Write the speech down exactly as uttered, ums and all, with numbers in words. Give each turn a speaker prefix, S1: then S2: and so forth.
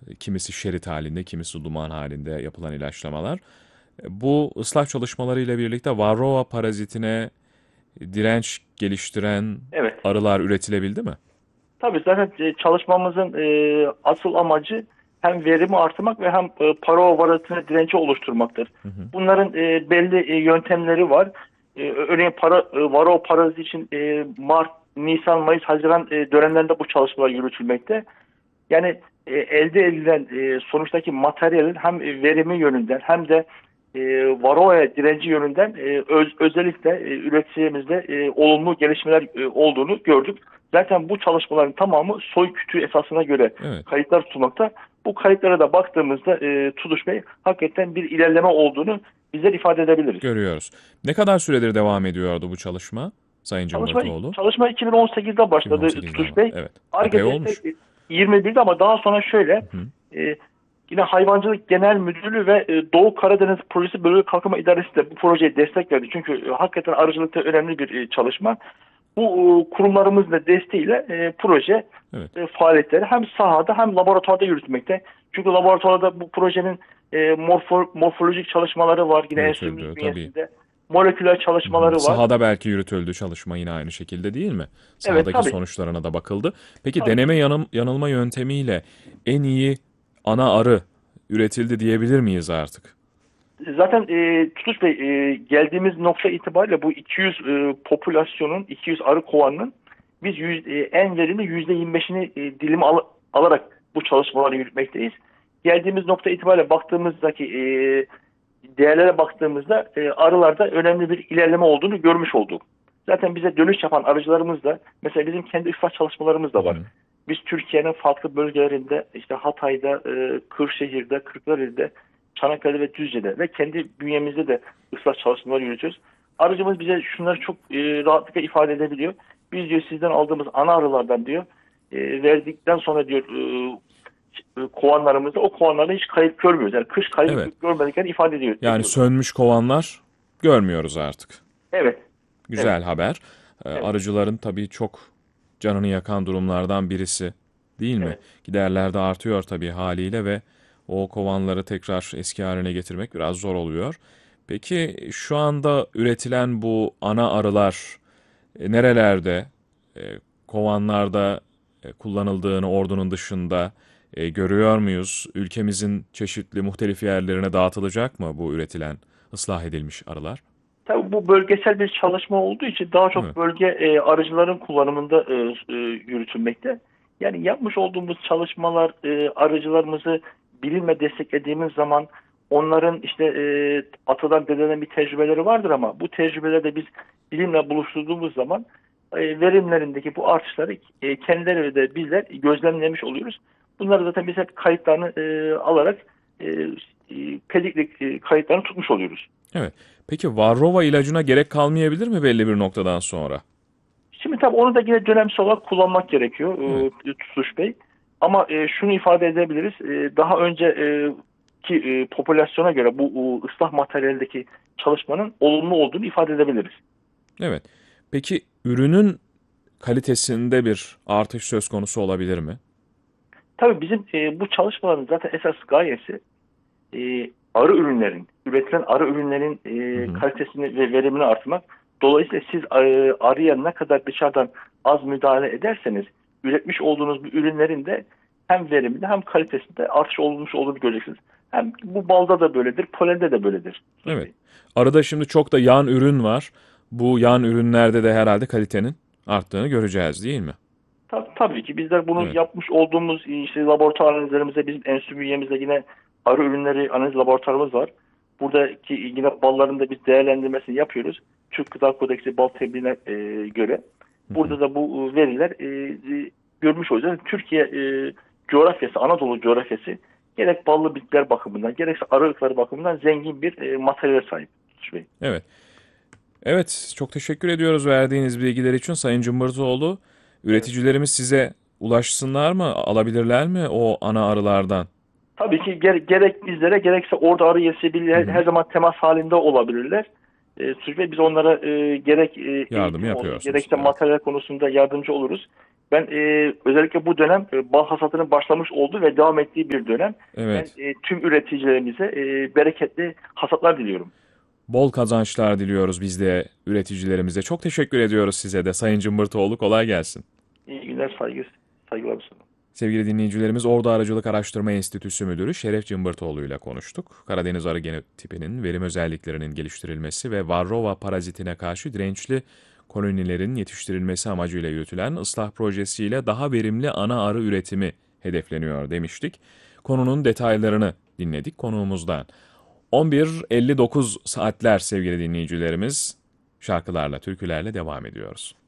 S1: Kimisi şerit halinde, kimisi duman halinde yapılan ilaçlamalar. Bu ıslah çalışmalarıyla birlikte Varroa parazitine direnç geliştiren
S2: Evet.
S1: arılar üretilebildi mi?
S2: Tabii zaten e, çalışmamızın e, asıl amacı hem verimi artırmak ve hem e, parova varatine direnci oluşturmaktır.
S1: Hı hı.
S2: Bunların e, belli e, yöntemleri var. E, örneğin para, e, varroa paraziti için e, Mart, Nisan, Mayıs, Haziran e, dönemlerinde bu çalışmalar yürütülmekte. Yani e, elde edilen e, sonuçtaki materyalin hem verimi yönünden hem de e, varoya direnci yönünden e, öz, özellikle e, üreticimizde e, olumlu gelişmeler e, olduğunu gördük. Zaten bu çalışmaların tamamı soy kütüğü esasına göre
S1: Evet,
S2: kayıtlar tutulmakta. Bu kayıtlara da baktığımızda e, Tuduş Bey hakikaten bir ilerleme olduğunu bizler ifade edebiliriz.
S1: görüyoruz. Ne kadar süredir devam ediyordu bu çalışma, Sayın
S2: Çalışma
S1: Cımbırtıoğlu?
S2: çalışma iki bin on sekizde başladı
S1: iki bin on sekizden
S2: Tutuş
S1: var.
S2: Bey.
S1: Evet, epey
S2: Ar-Ge destek
S1: olmuş.
S2: yirmi birde ama daha sonra şöyle
S1: Hı hı.
S2: e, yine Hayvancılık Genel Müdürlüğü ve e, Doğu Karadeniz Projesi Bölge Kalkınma İdaresi de bu projeye destek verdi. Çünkü e, hakikaten arıcılıkta önemli bir e, çalışma. Bu e, kurumlarımızın da desteğiyle e, proje
S1: Evet,
S2: e, faaliyetleri hem sahada hem laboratuvarda yürütmekte. Çünkü laboratuvarda bu projenin e, morfo, morfolojik çalışmaları var. Yine
S1: yürütüldü
S2: enstitümüz
S1: tabii.
S2: bünyesinde moleküler
S1: Hı hı.
S2: çalışmaları var.
S1: Sahada belki yürütüldü çalışma yine aynı şekilde değil mi?
S2: Evet
S1: Sahadaki
S2: tabii.
S1: sonuçlarına da bakıldı. Peki
S2: Tabii
S1: deneme
S2: ki.
S1: yanım, yanılma yöntemiyle en iyi ana arı üretildi diyebilir miyiz artık?
S2: Zaten e, Tutuş Bey e, geldiğimiz nokta itibariyle bu iki yüz e, popülasyonun iki yüz arı kovanının biz yüz, e, en verimli yüzde yirmi beşini e, dilim al, alarak bu çalışmaları yürütmekteyiz. Geldiğimiz nokta itibariyle baktığımızdaki e, değerlere baktığımızda e, arılarda önemli bir ilerleme olduğunu görmüş olduk. Zaten bize dönüş yapan arıcılarımız da mesela bizim kendi ıslah çalışmalarımız
S1: Hı
S2: da var.
S1: hı.
S2: Biz Türkiye'nin farklı bölgelerinde işte Hatay'da, e, Kırşehir'de, Kırklareli'de, Çanakkale ve Düzce'de ve kendi bünyemizde de ıslah çalışmaları yürütüyoruz. Arıcımız bize şunları çok e, rahatlıkla ifade edebiliyor. Biz diyor sizden aldığımız ana arılardan diyor e, verdikten sonra diyor e, e, kovanlarımızda o kovanlarda hiç kayıp görmüyoruz. Yani kış
S1: Evet.
S2: kayıp görmediklerini ifade ediyor,
S1: Yani
S2: ediyorlar.
S1: sönmüş kovanlar görmüyoruz artık.
S2: Evet, evet,
S1: Güzel haber. Ee,
S2: evet,
S1: arıcıların tabii çok canını yakan durumlardan birisi değil mi?
S2: evet.
S1: Giderler de artıyor tabii haliyle ve o kovanları tekrar eski haline getirmek biraz zor oluyor. Peki şu anda üretilen bu ana arılar e, nerelerde, e, kovanlarda e, kullanıldığını ordunun dışında e, görüyor muyuz? Ülkemizin çeşitli muhtelif yerlerine dağıtılacak mı bu üretilen, ıslah edilmiş arılar?
S2: Tabii bu bölgesel bir çalışma olduğu için daha
S1: Değil mi?
S2: çok bölge e, arıcıların kullanımında e, e, yürütülmekte. Yani yapmış olduğumuz çalışmalar e, arıcılarımızı bilimle desteklediğimiz zaman onların işte e, atadan dededen bir tecrübeleri vardır ama bu tecrübeleri de biz bilimle buluşturduğumuz zaman e, verimlerindeki bu artışları e, kendileri de bizler gözlemlemiş oluyoruz. Bunları zaten biz hep kayıtlarını e, alarak e, e, pediklik e, kayıtlarını tutmuş oluyoruz.
S1: Evet. Peki Varroa ilacına gerek kalmayabilir mi belli bir noktadan sonra?
S2: Şimdi tabii onu da yine dönemsel olarak kullanmak gerekiyor
S1: Evet.
S2: e, Tutuş Bey. Ama e, şunu ifade edebiliriz. E, daha önce e, ki e, popülasyona göre bu e, ıslah materyalindeki çalışmanın olumlu olduğunu ifade edebiliriz.
S1: Evet. Peki ürünün kalitesinde bir artış söz konusu olabilir mi?
S2: Tabii bizim e, bu çalışmaların zaten esas gayesi e, arı ürünlerin, üretilen arı ürünlerin
S1: Hı
S2: e,
S1: hı.
S2: kalitesini ve verimini artırmak. Dolayısıyla siz e, arıya ne kadar dışarıdan az müdahale ederseniz üretmiş olduğunuz bu ürünlerin de hem veriminde hem kalitesinde artış olmuş olduğunu göreceksiniz. Hem bu balda da böyledir, polende de böyledir. Sus
S1: Evet.
S2: Bey.
S1: Arada şimdi çok da yan ürün var. Bu yan ürünlerde de herhalde kalitenin arttığını göreceğiz değil mi?
S2: Ta- tabii ki bizler bunu
S1: Evet.
S2: yapmış olduğumuz işte laboratuvar analizlerimizde bizim enstitü bünyemizde yine arı ürünleri analiz laboratuvarımız var. Buradaki yine balların da biz değerlendirmesini yapıyoruz. Türk Gıda Kodeksi bal tebliğine e, göre.
S1: Hı hı.
S2: Burada da bu e, veriler e, e, görmüş olacağız. Türkiye e, coğrafyası, Anadolu coğrafyası gerek ballı bitkiler bakımından gerekse arılıkları bakımından zengin bir e, materyale sahip. Bey.
S1: Evet. Evet, çok teşekkür ediyoruz verdiğiniz bilgiler için Sayın Cımbırtıoğlu.
S2: Evet.
S1: Üreticilerimiz size ulaşsınlar mı, alabilirler mi o ana arılardan?
S2: Tabii ki ger- gerek bizlere gerekse orada arı
S1: Hı
S2: yetişebilir,
S1: hı.
S2: her zaman temas halinde olabilirler. E, Sürekli biz onlara e, gerek e,
S1: Yardım
S2: eğitim olsun
S1: yapıyorsunuz.
S2: gerekse
S1: Evet.
S2: materyal konusunda yardımcı oluruz. Ben e, özellikle bu dönem e, bal hasatının başlamış olduğu ve devam ettiği bir dönem. Ben
S1: Evet.
S2: e, tüm üreticilerimize e, bereketli hasatlar diliyorum.
S1: Bol kazançlar diliyoruz biz de üreticilerimize. Çok teşekkür ediyoruz size de Sayın Cımbırtıoğlu. Kolay gelsin.
S2: İyi günler, saygı, saygılar sunarım.
S1: Sevgili dinleyicilerimiz, Ordu Arıcılık Araştırma Enstitüsü Müdürü Şeref Cımbırtıoğlu ile konuştuk. Karadeniz arı genotipinin verim özelliklerinin geliştirilmesi ve Varroa parazitine karşı dirençli kolonilerin yetiştirilmesi amacıyla yürütülen ıslah projesiyle daha verimli ana arı üretimi hedefleniyor demiştik. Konunun detaylarını dinledik konuğumuzdan. on bir elli dokuz saatler sevgili dinleyicilerimiz, şarkılarla, türkülerle devam ediyoruz.